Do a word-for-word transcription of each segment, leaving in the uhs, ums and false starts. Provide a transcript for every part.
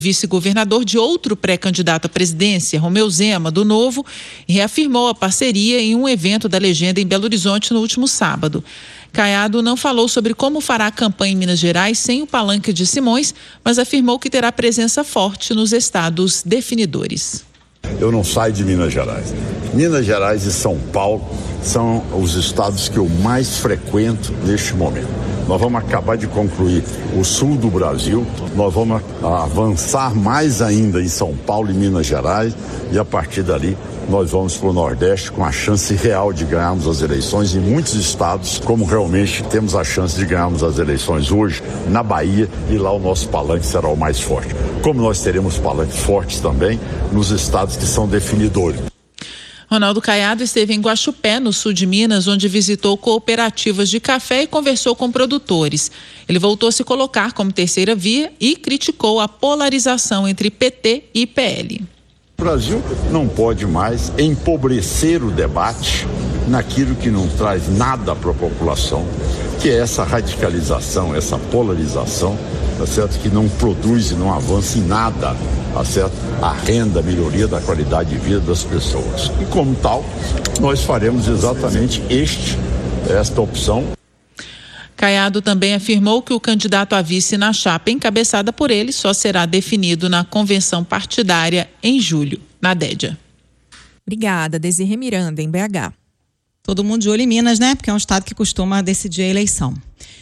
Vice-governador de outro pré-candidato à presidência, Romeu Zema, do Novo, reafirmou a parceria em um evento da Legenda em Belo Horizonte no último sábado. Caiado não falou sobre como fará a campanha em Minas Gerais sem o palanque de Simões, mas afirmou que terá presença forte nos estados definidores. Eu não saio de Minas Gerais. Minas Gerais e São Paulo são os estados que eu mais frequento neste momento. Nós vamos acabar de concluir o sul do Brasil, nós vamos avançar mais ainda em São Paulo e Minas Gerais, e a partir dali nós vamos para o Nordeste com a chance real de ganharmos as eleições em muitos estados, como realmente temos a chance de ganharmos as eleições hoje na Bahia, e lá o nosso palanque será o mais forte. Como nós teremos palanques fortes também nos estados que são definidores. Ronaldo Caiado esteve em Guaxupé, no sul de Minas, onde visitou cooperativas de café e conversou com produtores. Ele voltou a se colocar como terceira via e criticou a polarização entre P T e P L. O Brasil não pode mais empobrecer o debate naquilo que não traz nada para a população, que é essa radicalização, essa polarização, tá certo? Que não produz e não avança em nada, tá certo? A renda, a melhoria da qualidade de vida das pessoas. E como tal, nós faremos exatamente este, esta opção. Caiado também afirmou que o candidato a vice na chapa encabeçada por ele só será definido na convenção partidária em julho, na Dédia. Obrigada, Desirê Miranda, em B H. Todo mundo de olho em Minas, né? Porque é um estado que costuma decidir a eleição.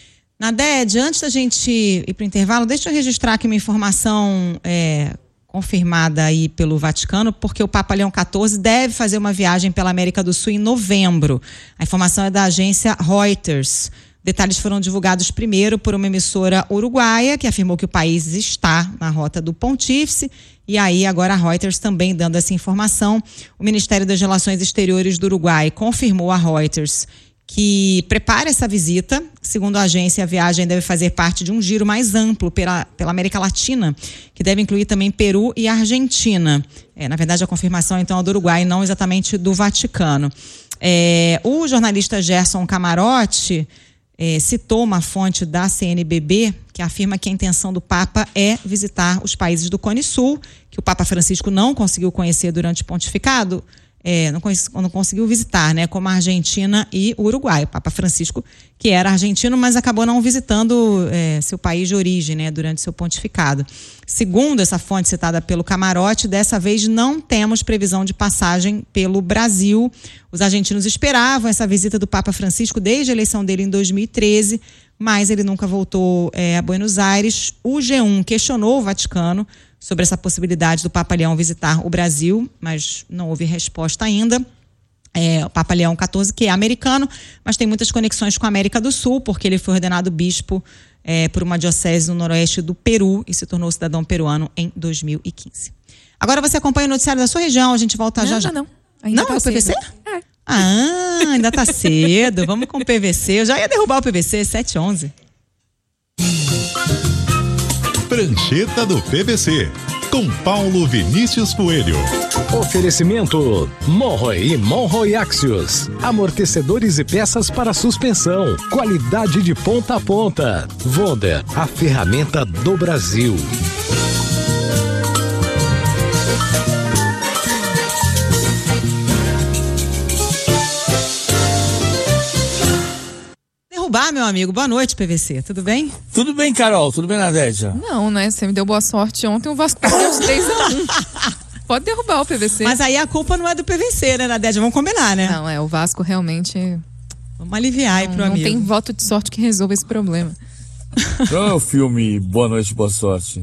Na Dédia, antes da gente ir para o intervalo, deixa eu registrar aqui uma informação é, confirmada aí pelo Vaticano, porque o Papa Leão quatorze deve fazer uma viagem pela América do Sul em novembro. A informação é da agência Reuters. Detalhes foram divulgados primeiro por uma emissora uruguaia, que afirmou que o país está na rota do pontífice, e aí agora a Reuters também dando essa informação. O Ministério das Relações Exteriores do Uruguai confirmou a Reuters que prepara essa visita. Segundo a agência, a viagem deve fazer parte de um giro mais amplo pela, pela América Latina, que deve incluir também Peru e Argentina. É, na verdade, a confirmação então é do Uruguai, não exatamente do Vaticano. É, o jornalista Gerson Camarote É, citou uma fonte da C N B B que afirma que a intenção do Papa é visitar os países do Cone Sul, que o Papa Francisco não conseguiu conhecer durante o pontificado, é, não, conhece, não conseguiu visitar, né, como a Argentina e o Uruguai. O Papa Francisco, que era argentino, mas acabou não visitando é, seu país de origem, né, durante seu pontificado. Segundo essa fonte citada pelo Camarote, dessa vez não temos previsão de passagem pelo Brasil. Os argentinos esperavam essa visita do Papa Francisco desde a eleição dele em dois mil e treze, mas ele nunca voltou é, a Buenos Aires. O G um questionou o Vaticano sobre essa possibilidade do Papa Leão visitar o Brasil, mas não houve resposta ainda. É, o Papa Leão quatorze, que é americano, mas tem muitas conexões com a América do Sul, porque ele foi ordenado bispo é, por uma diocese no noroeste do Peru e se tornou cidadão peruano em dois mil e quinze. Agora você acompanha o noticiário da sua região, a gente volta não, já já. Não, não. Ainda não, tá é o P V C? É. Ah, ainda tá cedo. Vamos com o P V C. Eu já ia derrubar o P V C, sete e onze. Prancheta do P V C, com Paulo Vinícius Coelho. Oferecimento Monroe e Monroe Axios. Amortecedores e peças para suspensão. Qualidade de ponta a ponta. Wonder, a ferramenta do Brasil. Derrubar, meu amigo. Boa noite, P V C. Tudo bem? Tudo bem, Carol. Tudo bem, Nadédia? Não, né? Você me deu boa sorte ontem, o Vasco perdeu os três a um. Pode derrubar o P V C. Mas aí a culpa não é do P V C, né, Nadédia? Vamos combinar, né? Não, é, o Vasco realmente... Vamos aliviar aí não, pro não amigo. Não tem voto de sorte que resolva esse problema. Não é o filme Boa Noite, Boa Sorte.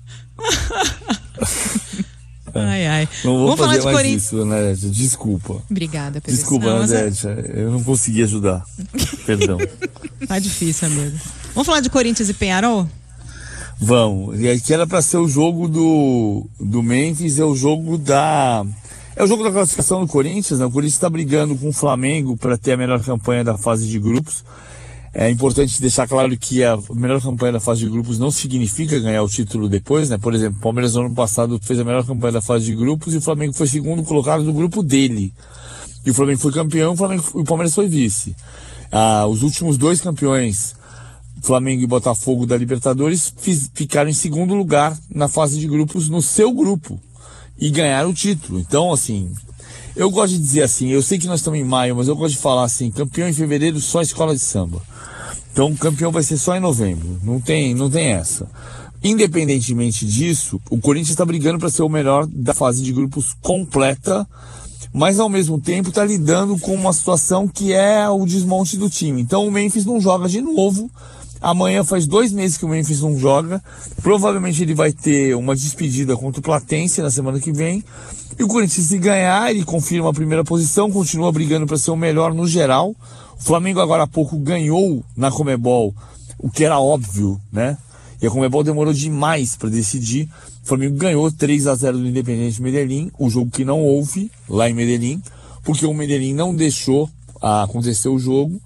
Ai, ai. Não vou Vamos fazer falar de mais Corinthians. isso, Nadédia. Desculpa. Obrigada, P V C. Desculpa, Não, mas é- Nadédia. Eu não consegui ajudar. Perdão. Tá difícil, amigo. Vamos falar de Corinthians e Peñarol? Vamos. E aqui era pra ser o jogo do, do Memphis, é o jogo da... É o jogo da classificação do Corinthians, né? O Corinthians está brigando com o Flamengo para ter a melhor campanha da fase de grupos. É importante deixar claro que a melhor campanha da fase de grupos não significa ganhar o título depois, né? Por exemplo, o Palmeiras no ano passado fez a melhor campanha da fase de grupos e o Flamengo foi segundo colocado no grupo dele. E o Flamengo foi campeão, o, Flamengo, o Palmeiras foi vice. Ah, os últimos dois campeões Flamengo e Botafogo da Libertadores fiz, ficaram em segundo lugar na fase de grupos no seu grupo e ganharam o título. Então, assim, eu gosto de dizer assim, eu sei que nós estamos em maio, mas eu gosto de falar assim, campeão em fevereiro só escola de samba. Então, o campeão vai ser só em novembro, não tem, não tem essa. Independentemente disso, o Corinthians está brigando para ser o melhor da fase de grupos completa, mas ao mesmo tempo está lidando com uma situação que é o desmonte do time. Então o Memphis não joga de novo. Amanhã faz dois meses que o Memphis não joga. Provavelmente ele vai ter uma despedida contra o Platense na semana que vem. E o Corinthians, se ganhar, ele confirma a primeira posição, continua brigando para ser o melhor no geral. O Flamengo agora há pouco ganhou na Conmebol, o que era óbvio, né? E a Conmebol demorou demais para decidir. O Flamengo ganhou três a zero do Independiente Medellín, o jogo que não houve lá em Medellín, porque o Medellín não deixou ah, acontecer o jogo.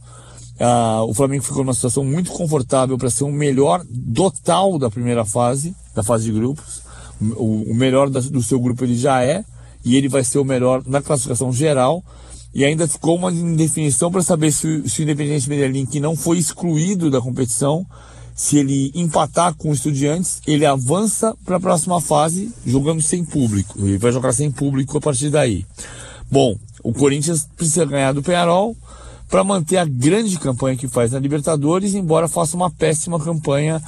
Ah, o Flamengo ficou numa situação muito confortável para ser o melhor total da primeira fase, da fase de grupos. O, o melhor da, do seu grupo ele já é, e ele vai ser o melhor na classificação geral. E ainda ficou uma indefinição para saber se, se o Independiente Medellín, que não foi excluído da competição, se ele empatar com o Estudiantes, ele avança para a próxima fase jogando sem público. Ele vai jogar sem público a partir daí. Bom, o Corinthians precisa ganhar do Peñarol para manter a grande campanha que faz na Libertadores, embora faça uma péssima campanha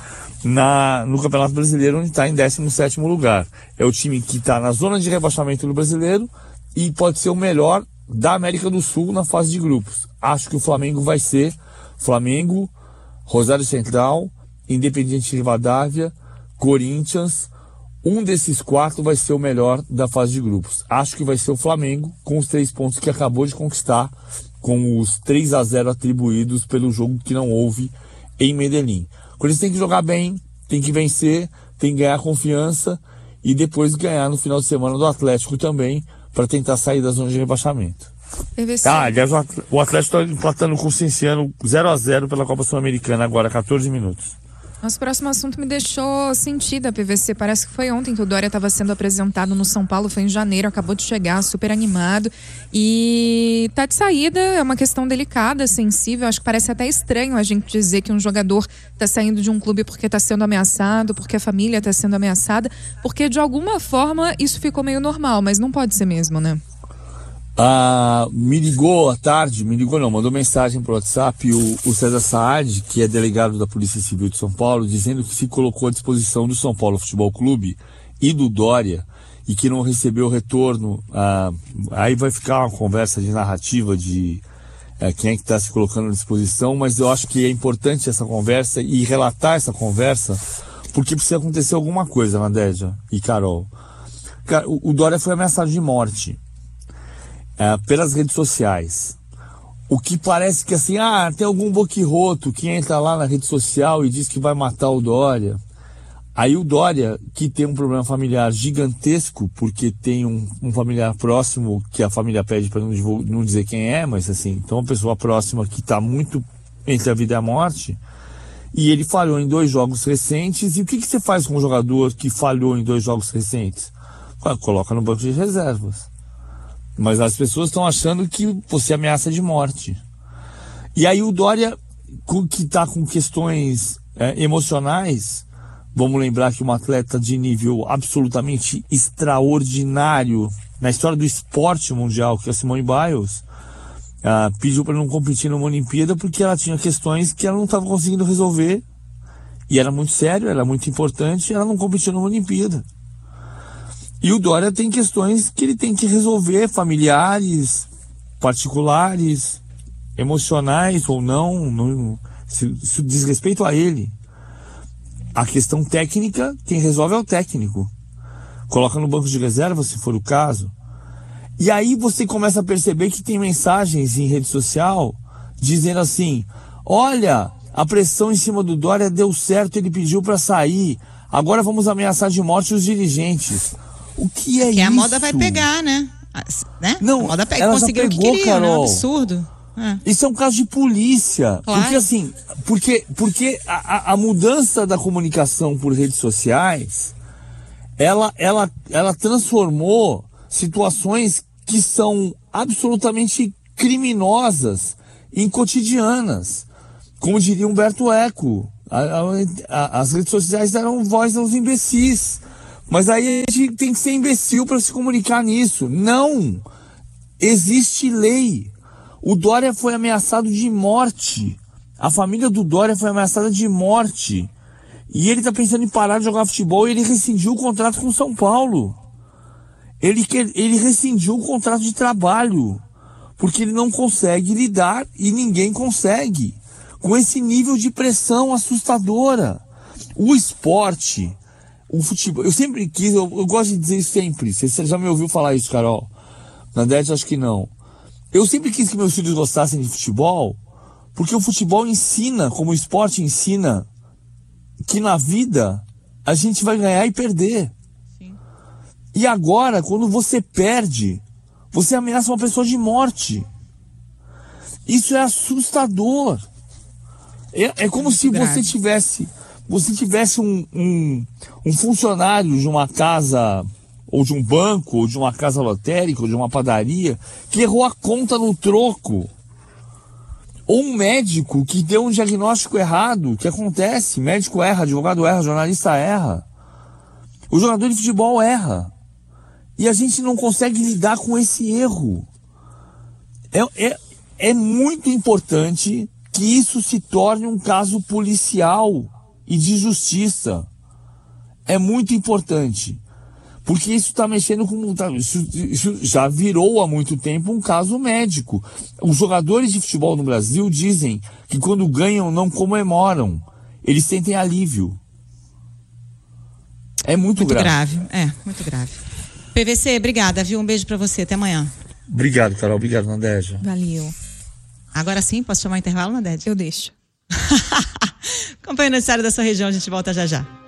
na, no Campeonato Brasileiro, onde está em décimo sétimo lugar. É o time que está na zona de rebaixamento do Brasileiro e pode ser o melhor da América do Sul na fase de grupos. Acho que o Flamengo vai ser Flamengo, Rosário Central, Independiente Rivadavia, Corinthians. Um desses quatro vai ser o melhor da fase de grupos. Acho que vai ser o Flamengo, com os três pontos que acabou de conquistar, com os três a zero atribuídos pelo jogo que não houve em Medellín. O Corinthians tem que jogar bem, tem que vencer, tem que ganhar confiança e depois ganhar no final de semana do Atlético também, para tentar sair da zona de rebaixamento. Ah, aliás, o Atlético está empatando com o Cienciano zero a zero pela Copa Sul-Americana agora, catorze minutos. Nosso próximo assunto me deixou sentida, P V C. Parece que foi ontem que o Dória estava sendo apresentado no São Paulo, foi em janeiro, acabou de chegar, super animado. E tá de saída, é uma questão delicada, sensível. Acho que parece até estranho a gente dizer que um jogador tá saindo de um clube porque tá sendo ameaçado, porque a família tá sendo ameaçada, porque de alguma forma isso ficou meio normal, mas não pode ser mesmo, né? Ah, me ligou à tarde, me ligou não, mandou mensagem pro WhatsApp o, o César Saad, que é delegado da Polícia Civil de São Paulo, dizendo que se colocou à disposição do São Paulo Futebol Clube e do Dória e que não recebeu retorno. Ah, aí vai ficar uma conversa de narrativa de é, quem é que está se colocando à disposição, mas eu acho que é importante essa conversa e relatar essa conversa, porque precisa acontecer alguma coisa, Nadédia e Carol. O, o Dória foi ameaçado de morte. É, pelas redes sociais. O que parece que assim, ah, tem algum boquirroto que entra lá na rede social e diz que vai matar o Dória. Aí o Dória, que tem um problema familiar gigantesco, porque tem um, um familiar próximo que a família pede para não, não dizer quem é, mas assim, então uma pessoa próxima que está muito entre a vida e a morte, e ele falhou em dois jogos recentes. E o que, que você faz com um jogador que falhou em dois jogos recentes? Coloca no banco de reservas. Mas as pessoas estão achando que você ameaça de morte. E aí o Dória, que está com questões é, emocionais, vamos lembrar que um atleta de nível absolutamente extraordinário na história do esporte mundial, que é a Simone Biles, uh, pediu para não competir numa Olimpíada porque ela tinha questões que ela não estava conseguindo resolver. E era muito sério, era muito importante, ela não competiu numa Olimpíada. E o Dória tem questões que ele tem que resolver, familiares, particulares, emocionais ou não, não se, se diz respeito a ele. A questão técnica, quem resolve é o técnico. Coloca no banco de reserva, se for o caso. E aí você começa a perceber que tem mensagens em rede social dizendo assim: olha, a pressão em cima do Dória deu certo, ele pediu para sair, agora vamos ameaçar de morte os dirigentes. O que é, é que isso? Que a moda vai pegar, né? né? Não, a moda pega, ela conseguiu já pegou, o que queria, Carol. né? Um absurdo. É. Isso é um caso de polícia. Claro. Porque assim, porque, porque a, a mudança da comunicação por redes sociais, ela, ela, ela transformou situações que são absolutamente criminosas em cotidianas. Como diria Humberto Eco, A, a, as redes sociais deram voz aos imbecis. Mas aí a gente tem que ser imbecil para se comunicar nisso. Não! Existe lei. O Dória foi ameaçado de morte. A família do Dória foi ameaçada de morte. E ele tá pensando em parar de jogar futebol e ele rescindiu o contrato com o São Paulo. Ele, ele rescindiu o contrato de trabalho. Porque ele não consegue lidar, e ninguém consegue, com esse nível de pressão assustadora. O esporte, o futebol, eu sempre quis, eu, eu gosto de dizer isso sempre. Você já me ouviu falar isso, Carol? Nadete, acho que não. Eu sempre quis que meus filhos gostassem de futebol, porque o futebol ensina, como o esporte ensina, que na vida a gente vai ganhar e perder. Sim. E agora, quando você perde, você ameaça uma pessoa de morte. Isso é assustador. É, é como é se grave. você tivesse, você tivesse um, um, um funcionário de uma casa, ou de um banco, ou de uma casa lotérica, ou de uma padaria, que errou a conta no troco. Ou um médico que deu um diagnóstico errado, que acontece. Médico erra, advogado erra, jornalista erra. O jogador de futebol erra. E a gente não consegue lidar com esse erro. É, é, é muito importante que isso se torne um caso policial e de justiça. É muito importante. Porque isso está mexendo com... Isso, isso já virou há muito tempo um caso médico. Os jogadores de futebol no Brasil dizem que quando ganham não comemoram. Eles sentem alívio. É muito, muito grave. grave. É, muito grave. P V C, obrigada, viu? Um beijo pra você, até amanhã. Obrigado, Carol. Obrigado, Nadege. Valeu. Agora sim, posso chamar o intervalo, Nadege? Eu deixo. Acompanhe o noticiário da sua região, a gente volta já já.